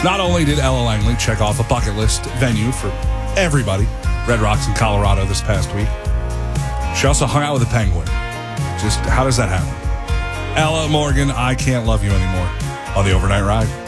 Not only did Ella Langley check off a bucket list venue for everybody, Red Rocks in Colorado this past week, she also hung out with a penguin. Just how does that happen? Ella Morgan, I Can't Love You Anymore on the Overnight Ride.